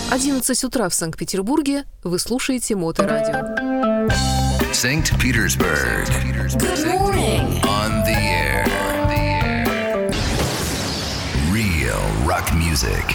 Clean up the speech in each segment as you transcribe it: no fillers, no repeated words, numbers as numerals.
11 утра в Санкт-Петербурге. Вы слушаете Моторадио. Санкт-Петербург. Good morning. On the air. Real rock music.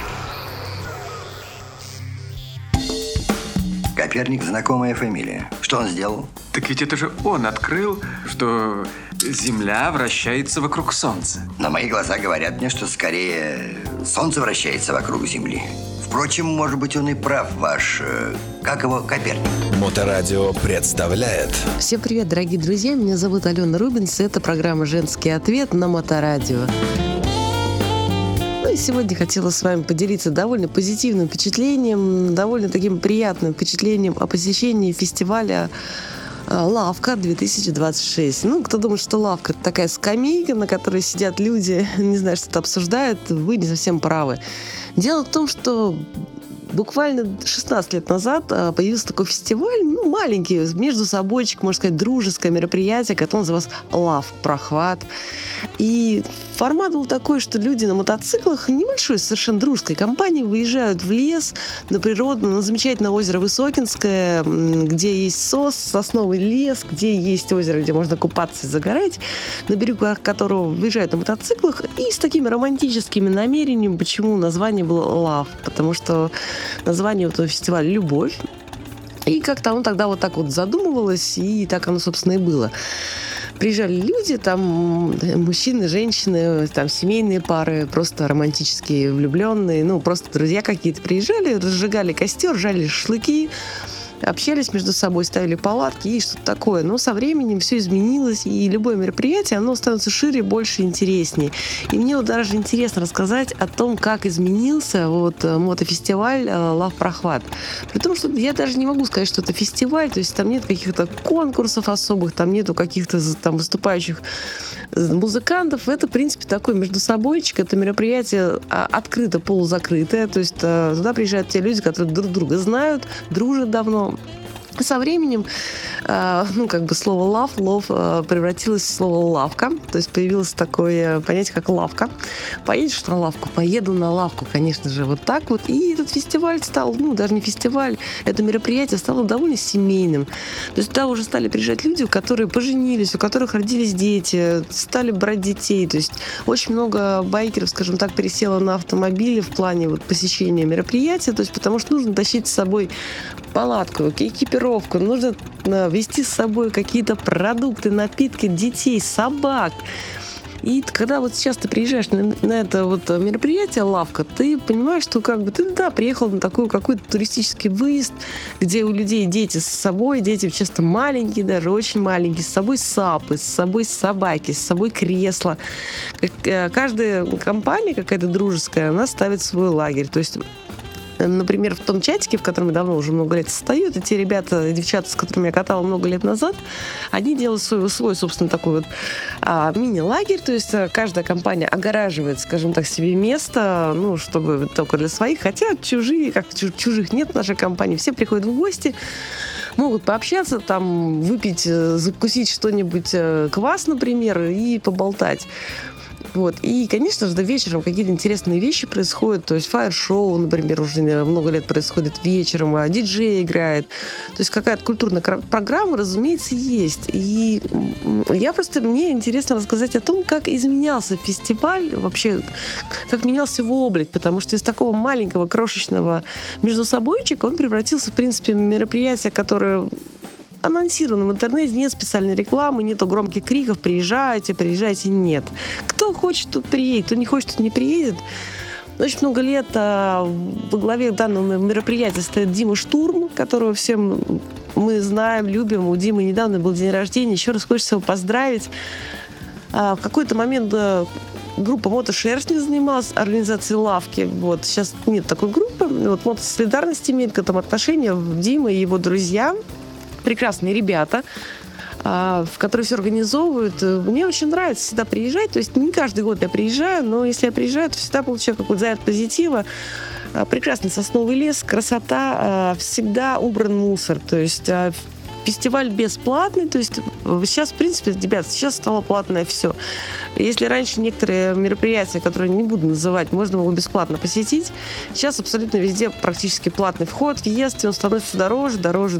Коперник — знакомая фамилия. Что он сделал? Так ведь это же он открыл, что Земля вращается вокруг Солнца. Но мои глаза говорят мне, что скорее Солнце вращается вокруг Земли. Впрочем, может быть, он и прав, как его, Коперник. Моторадио представляет. Всем привет, дорогие друзья. Меня зовут Алена Рубинс. Это программа «Женский ответ» на Моторадио. И сегодня хотела с вами поделиться довольно позитивным впечатлением, довольно таким приятным впечатлением о посещении фестиваля «Лавка 2026». Кто думает, что «Лавка» — это такая скамейка, на которой сидят люди, не знаю, что-то обсуждают, вы не совсем правы. Дело в том, что буквально 16 лет назад появился такой фестиваль, маленький, между собойчик, можно сказать, дружеское мероприятие, которое называлось «Лав Прохват». И формат был такой, что люди на мотоциклах небольшой, совершенно дружеской компанией выезжают в лес, на природу, на замечательное озеро Высокинское, где есть сосновый лес, где есть озеро, где можно купаться и загорать, на берегу которого выезжают на мотоциклах, и с такими романтическими намерениями. Почему название было «Лав»? Потому что название этого фестиваля «Любовь». И как-то оно тогда вот так вот задумывалось, и так оно, собственно, и было. Приезжали люди, там мужчины, женщины, там семейные пары, просто романтические влюбленные, просто друзья какие-то приезжали, разжигали костер, жарили шашлыки, общались между собой, ставили палатки и что-то такое. Но со временем все изменилось, и любое мероприятие, оно становится шире, больше, интереснее. И мне вот даже интересно рассказать о том, как изменился мотофестиваль «Лав Прохват». При том, что я даже не могу сказать, что это фестиваль, то есть там нет каких-то конкурсов особых, там нету каких-то там выступающих музыкантов. Это, в принципе, такой междусобойчик. Это мероприятие открыто, полузакрытое. То есть туда приезжают те люди, которые друг друга знают, дружат давно. Со временем, слово «love» превратилось в слово «лавка». То есть появилось такое понятие, как «лавка». Поедешь на лавку? Поеду на лавку, конечно же, вот так вот. И этот фестиваль стал, даже не фестиваль, это мероприятие стало довольно семейным. То есть туда уже стали приезжать люди, которые поженились, у которых родились дети, стали брать детей. То есть очень много байкеров, скажем так, пересело на автомобили в плане посещения мероприятия, то есть потому что нужно тащить с собой палатку, экипировку, нужно везти с собой какие-то продукты, напитки детей, собак. И когда сейчас ты приезжаешь на это мероприятие «Лавка», ты понимаешь, что ты приехал на такой какой-то туристический выезд, где у людей дети с собой, дети часто маленькие, даже очень маленькие, с собой сапы, с собой собаки, с собой кресла. Каждая компания какая-то дружеская, она ставит свой лагерь. То есть, например, в том чатике, в котором я давно уже много лет состою, это те ребята и девчата, с которыми я катала много лет назад, они делают свой собственно, такой мини-лагерь, то есть каждая компания огораживает, скажем так, себе место, чтобы только для своих, хотя чужих нет в нашей компании, все приходят в гости, могут пообщаться, там, выпить, закусить что-нибудь, квас, например, и поболтать. И, конечно же, вечером какие-то интересные вещи происходят. То есть фаер-шоу, например, уже много лет происходит вечером, а диджей играет. То есть какая-то культурная программа, разумеется, есть. И мне интересно рассказать о том, как изменялся фестиваль, вообще, как менялся его облик, потому что из такого маленького, крошечного междусобойчика он превратился, в принципе, в мероприятие, которое анонсировано в интернете, нет специальной рекламы, нету громких криков «приезжайте, приезжайте», нет. Кто хочет, тут приедет, кто не хочет, тут не приедет. Очень много лет во главе данного мероприятия стоит Дима Штурм, которого всем мы знаем, любим. У Димы недавно был день рождения, еще раз хочется его поздравить. В какой-то момент группа «Мотошерстник» занималась организацией «Лавки». Сейчас нет такой группы. «Мотосолидарность» имеет к этому отношение. Дима и его друзья, прекрасные ребята, в которые все организовывают. Мне очень нравится всегда приезжать. То есть не каждый год я приезжаю, но если я приезжаю, то всегда получаю какой-то заряд позитива. Прекрасный сосновый лес, красота, всегда убран мусор. То есть фестиваль бесплатный, то есть сейчас, в принципе, ребят, сейчас стало платное все. Если раньше некоторые мероприятия, которые не буду называть, можно было бесплатно посетить, сейчас абсолютно везде практически платный вход, въезд, и он становится дороже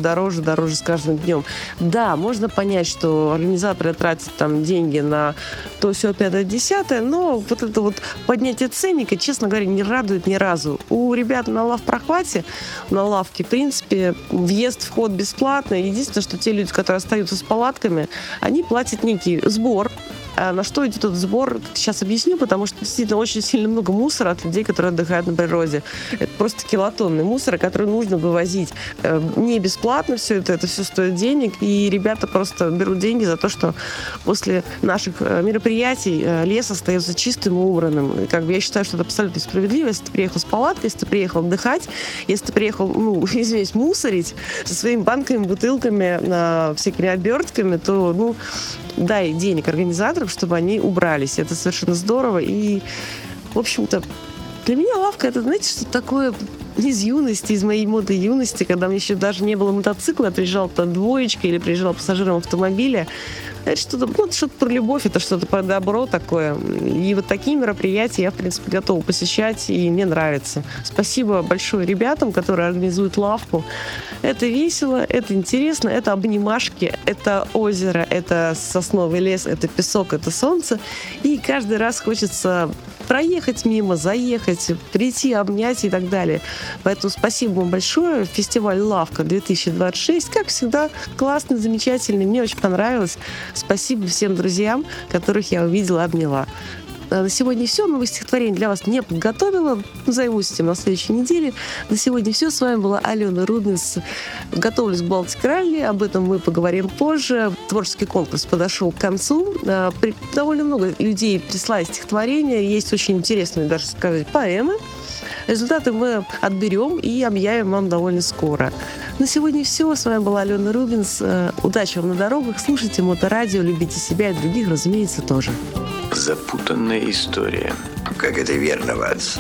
с каждым днем. Да, можно понять, что организаторы тратят там деньги на то, все, 5-10, но вот это вот поднятие ценника, честно говоря, не радует ни разу. У ребят на лавпрохвате, на лавке, в принципе, въезд, вход бесплатный. Единственное, что те люди, которые остаются с палатками, они платят некий сбор. А на что идет этот сбор, сейчас объясню, потому что действительно очень сильно много мусора от людей, которые отдыхают на природе. Это просто килотонны мусора, который нужно вывозить. Не бесплатно все это все стоит денег, и ребята просто берут деньги за то, что после наших мероприятий лес остается чистым и убранным. И как бы я считаю, что это абсолютно справедливо. Если ты приехал с палаткой, если ты приехал отдыхать, если ты приехал, извиняюсь, мусорить со своими банками, бутылками, всякими обертками, то, дай денег организаторам, чтобы они убрались. Это совершенно здорово. И, в общем-то, для меня лавка — это, знаете, что такое из юности, из моей моды юности, когда мне еще даже не было мотоцикла, я приезжала там двоечкой или приезжала пассажиром автомобиля. Это что-то про любовь, это что-то про добро такое. И вот такие мероприятия я, в принципе, готова посещать, и мне нравится. Спасибо большое ребятам, которые организуют лавку. Это весело, это интересно, это обнимашки, это озеро, это сосновый лес, это песок, это солнце. И каждый раз хочется проехать мимо, заехать, прийти, обнять и так далее. Поэтому спасибо вам большое. Фестиваль «Лавка» 2026, как всегда, классный, замечательный. Мне очень понравилось. Спасибо всем друзьям, которых я увидела, обняла. На сегодня все. Новое стихотворение для вас не подготовила. Займусь этим на следующей неделе. На сегодня все. С вами была Алена Рубинс. Готовлюсь к Балтик Ралли. Об этом мы поговорим позже. Творческий конкурс подошел к концу. Довольно много людей прислали стихотворения. Есть очень интересные, даже сказать, поэмы. Результаты мы отберем и объявим вам довольно скоро. На сегодня все. С вами была Алена Рубинс. Удачи вам на дорогах. Слушайте Моторадио. Любите себя и других, разумеется, тоже. Запутанная история. Как это верно, Ватс.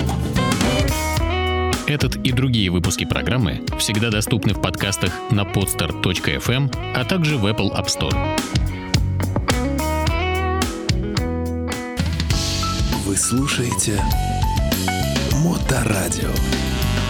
Этот и другие выпуски программы всегда доступны в подкастах на podster.fm, а также в Apple App Store. Вы слушаете Моторадио.